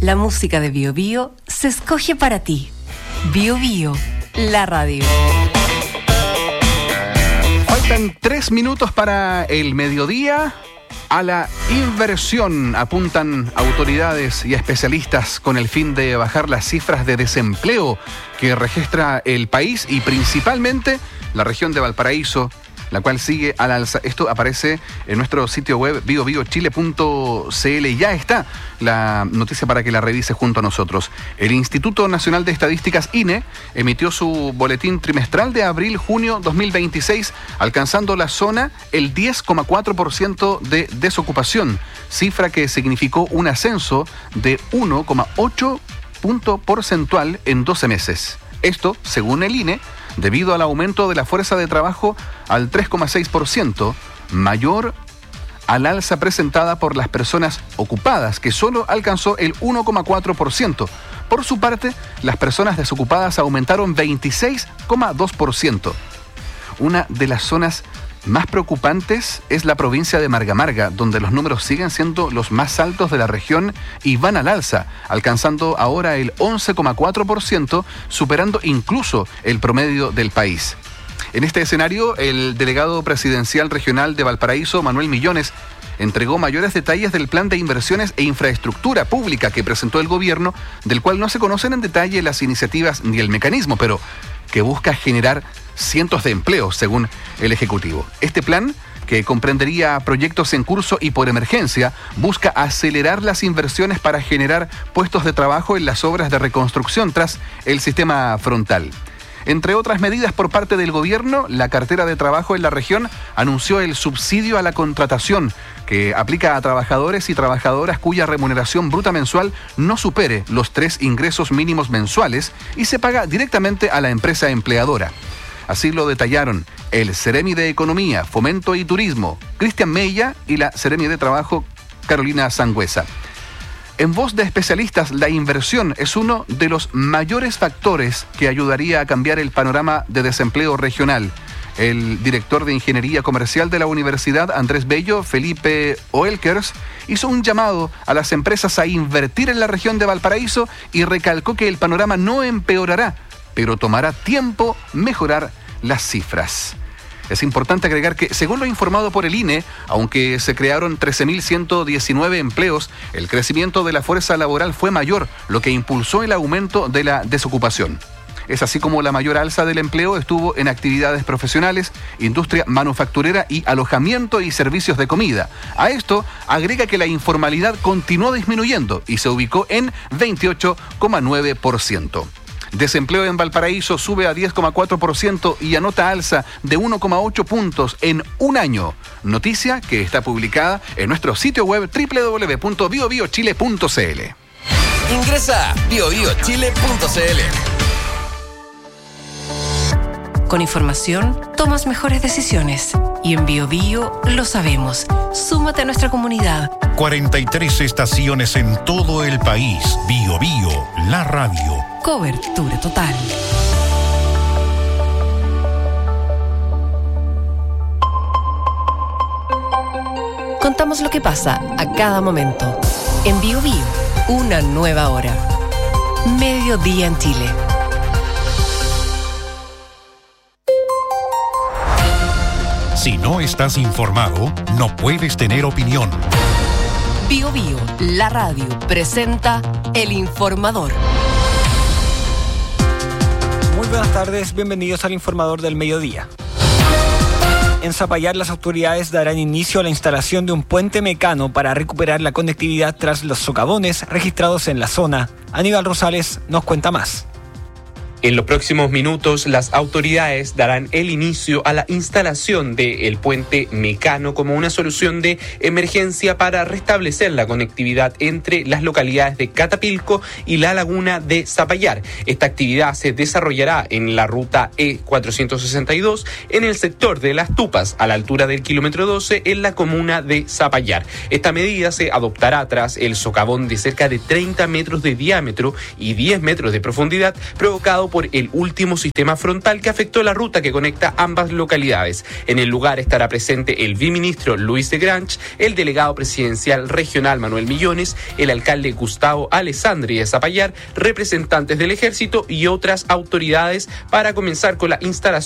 La música de Bio Bio se escoge para ti. Bio Bio, la radio. Faltan 3 minutos para el mediodía. A la inversión apuntan autoridades y especialistas con el fin de bajar las cifras de desempleo que registra el país y principalmente la región de Valparaíso, la cual sigue al alza. Esto aparece en nuestro sitio web biobiochile.cl. Ya está la noticia para que la revise junto a nosotros. El Instituto Nacional de Estadísticas, INE, emitió su boletín trimestral de abril-junio 2026, alcanzando la zona el 10,4% de desocupación, cifra que significó un ascenso de 1,8 punto porcentual en 12 meses. Esto, según el INE, debido al aumento de la fuerza de trabajo al 3,6%, mayor al alza presentada por las personas ocupadas, que solo alcanzó el 1,4%. Por su parte, las personas desocupadas aumentaron 26,2%. Una de las zonas más preocupantes es la provincia de Marga Marga, donde los números siguen siendo los más altos de la región y van al alza, alcanzando ahora el 11,4%, superando incluso el promedio del país. En este escenario, el delegado presidencial regional de Valparaíso, Manuel Millones, entregó mayores detalles del plan de inversiones e infraestructura pública que presentó el gobierno, del cual no se conocen en detalle las iniciativas ni el mecanismo, pero que busca generar cientos de empleos, según el Ejecutivo. Este plan, que comprendería proyectos en curso y por emergencia, busca acelerar las inversiones para generar puestos de trabajo en las obras de reconstrucción tras el sistema frontal. Entre otras medidas por parte del gobierno, la cartera de trabajo en la región anunció el subsidio a la contratación, que aplica a trabajadores y trabajadoras cuya remuneración bruta mensual no supere los 3 ingresos mínimos mensuales y se paga directamente a la empresa empleadora. Así lo detallaron el Seremi de Economía, Fomento y Turismo, Cristian Mella, y la Seremi de Trabajo, Carolina Sangüesa. En voz de especialistas, la inversión es uno de los mayores factores que ayudaría a cambiar el panorama de desempleo regional. El director de Ingeniería Comercial de la Universidad, Andrés Bello, Felipe Oelkers, hizo un llamado a las empresas a invertir en la región de Valparaíso y recalcó que el panorama no empeorará, pero tomará tiempo mejorar las cifras. Es importante agregar que, según lo informado por el INE, aunque se crearon 13.119 empleos, el crecimiento de la fuerza laboral fue mayor, lo que impulsó el aumento de la desocupación. Es así como la mayor alza del empleo estuvo en actividades profesionales, industria manufacturera y alojamiento y servicios de comida. A esto agrega que la informalidad continuó disminuyendo y se ubicó en 28,9%. Desempleo en Valparaíso sube a 10,4% y anota alza de 1,8 puntos en un año. Noticia que está publicada en nuestro sitio web www.biobiochile.cl. Ingresa a biobiochile.cl. Con información, tomas mejores decisiones. Y en Bio Bio lo sabemos. Súmate a nuestra comunidad. 43 estaciones en todo el país. Bio Bio, la radio. Cobertura total. Contamos lo que pasa a cada momento. En Bio Bio, una nueva hora. Mediodía en Chile. Si no estás informado, no puedes tener opinión. Bio Bio, la radio, presenta El Informador. Muy buenas tardes, bienvenidos al Informador del Mediodía. En Zapallar, las autoridades darán inicio a la instalación de un puente mecano para recuperar la conectividad tras los socavones registrados en la zona. Aníbal Rosales nos cuenta más. En los próximos minutos, las autoridades darán el inicio a la instalación del puente mecano como una solución de emergencia para restablecer la conectividad entre las localidades de Catapilco y la laguna de Zapallar. Esta actividad se desarrollará en la ruta E462 en el sector de Las Tupas, a la altura del kilómetro 12 en la comuna de Zapallar. Esta medida se adoptará tras el socavón de cerca de 30 metros de diámetro y 10 metros de profundidad provocado afectado por el último sistema frontal que afectó la ruta que conecta ambas localidades. En el lugar estará presente el viceministro Luis de Granch, el delegado presidencial regional Manuel Millones, el alcalde Gustavo Alessandri de Zapallar, representantes del Ejército y otras autoridades para comenzar con la instalación